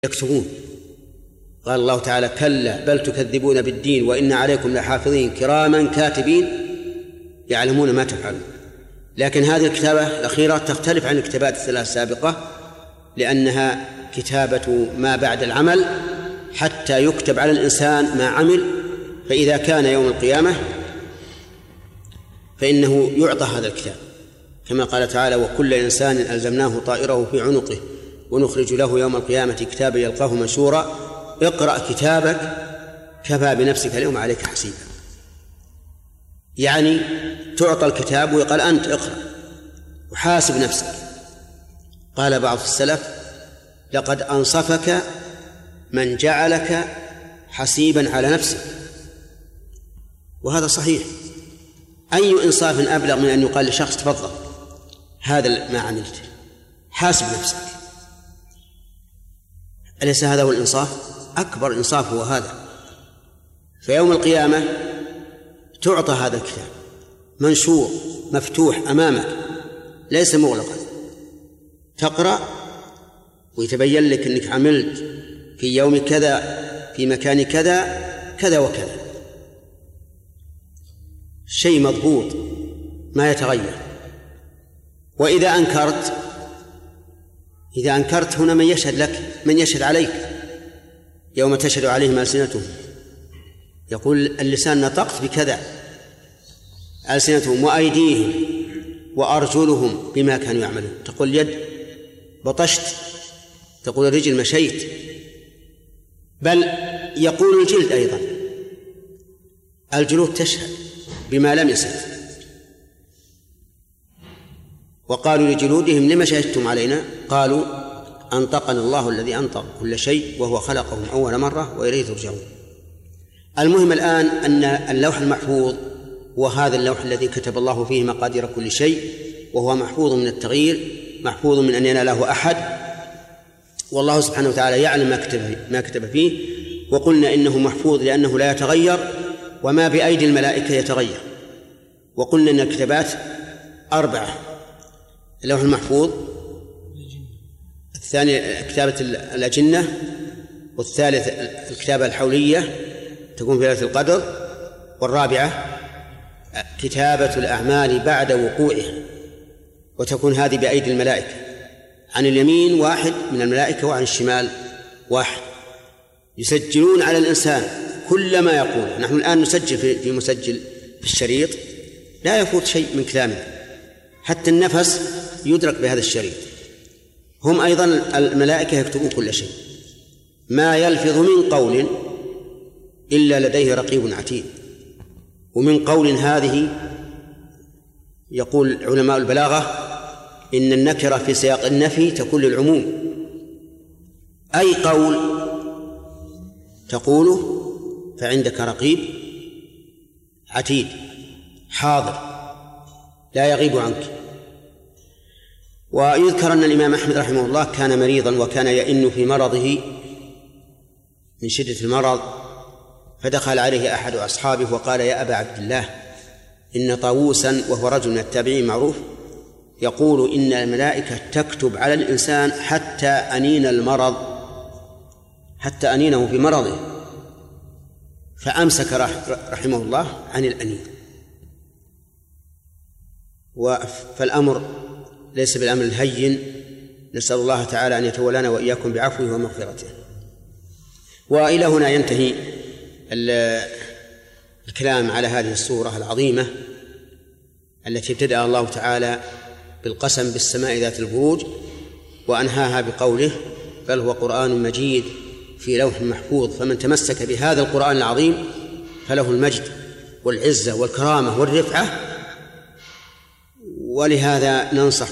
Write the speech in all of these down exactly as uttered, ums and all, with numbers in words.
يكتبون. قال الله تعالى: كلا بل تكذبون بالدين وإن عليكم لحافظين كراما كاتبين يعلمون ما تفعلون. لكن هذه الكتابة الأخيرة تختلف عن الكتابات الثلاث السابقة، لأنها كتابة ما بعد العمل حتى يكتب على الإنسان ما عمل، فإذا كان يوم القيامة فإنه يعطى هذا الكتاب، كما قال تعالى: وكل إنسان ألزمناه طائره في عنقه ونخرج له يوم القيامة كتابا يلقاه منشورا اقرأ كتابك كفى بنفسك اليوم عليك حسيبا. يعني تعطى الكتاب ويقال أنت اقرأ وحاسب نفسك. قال بعض السلف: لقد أنصفك من جعلك حسيبا على نفسك. وهذا صحيح. أي إنصاف أبلغ من أن يقال لشخص: تفضل هذا ما عملت، حاسب نفسك. أليس هذا هو الإنصاف؟ أكبر إنصاف هو هذا. فيوم القيامة تعطى هذا الكتاب منشور مفتوح أمامك ليس مغلقا، تقرأ ويتبين لك أنك عملت في يوم كذا في مكان كذا كذا وكذا، شيء مضبوط ما يتغير. وإذا أنكرت إذا أنكرت هنا من يشهد لك، من يشهد عليك يوم تشهد عليهم ألسنتهم. يقول اللسان: نطقت بكذا، ألسنتهم وأيديهم وأرجلهم بما كانوا يعملون. تقول اليد: بطشت، تقول الرجل: مشيت. بل يقول الجلد أيضا، الجلود تشهد بما لم يسد. وقالوا لجلودهم: لما شهدتم علينا؟ قالوا: أنطقنا الله الذي أنطق كل شيء وهو خلقهم أول مرة وإليه ترجعون. المهم الآن أن اللوح المحفوظ وهذا اللوح الذي كتب الله فيه مقادير كل شيء، وهو محفوظ من التغيير، محفوظ من أن يناله أحد، والله سبحانه وتعالى يعلم ما كتب, ما كتب فيه. وقلنا إنه محفوظ لأنه لا يتغير، وما بأيدي الملائكة يتغير. وقلنا إن الكتابات أربعة: اللوح المحفوظ، الثاني كتابة الأجنة، والثالث الكتابة الحولية تكون في ليلة القدر، والرابعة كتابة الأعمال بعد وقوعها، وتكون هذه بأيدي الملائكة، عن اليمين واحد من الملائكة وعن الشمال واحد، يسجلون على الإنسان كل ما يقول. نحن الآن نسجل في مسجل في الشريط لا يفوت شيء من كلامه، حتى النفس يدرك بهذا الشريط. هم أيضا الملائكة يكتبون كل شيء، ما يلفظ من قول إلا لديه رقيب عتيد. ومن قول هذه يقول علماء البلاغة إن النكرة في سياق النفي تكون للعموم، أي قول تقوله فعندك رقيب عتيد حاضر لا يغيب عنك. ويذكر أن الإمام أحمد رحمه الله كان مريضا وكان يئن في مرضه من شدة المرض، فدخل عليه أحد أصحابه وقال: يا أبا عبد الله، إن طاووسا، وهو رجل من التابعين معروف، يقول إن الملائكة تكتب على الإنسان حتى أنين المرض، حتى أنينه في مرضه. فأمسك رحمه الله عن الأنين. فالأمر ليس بالأمر الهين، نسأل الله تعالى أن يتولانا وإياكم بعفوه ومغفرته. وإلى هنا ينتهي الكلام على هذه السورة العظيمة التي ابتدأ الله تعالى بالقسم بالسماء ذات البروج، وأنهاها بقوله: بل هو قرآن مجيد في لوح محفوظ. فمن تمسك بهذا القرآن العظيم فله المجد والعزة والكرامة والرفعة. ولهذا ننصح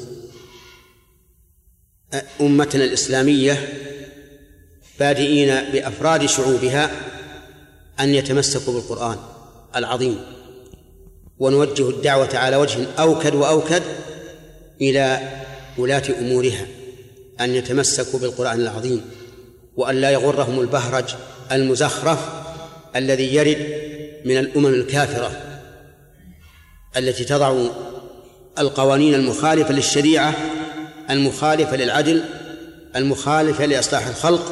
أمتنا الإسلامية بادئين بأفراد شعوبها أن يتمسكوا بالقرآن العظيم، ونوجه الدعوة على وجه أوكد وأوكد إلى ولاة أمورها أن يتمسكوا بالقرآن العظيم، وأن لا يغرهم البهرج المزخرف الذي يرد من الأمم الكافرة التي تضع القوانين المخالفة للشريعة، المخالفة للعدل، المخالفة لإصلاح الخلق